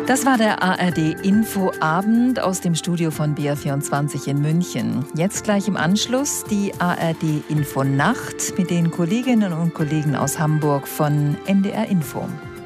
Das war der ARD-Info-Abend aus dem Studio von BR24 in München. Jetzt gleich im Anschluss die ARD-Info-Nacht mit den Kolleginnen und Kollegen aus Hamburg von NDR Info.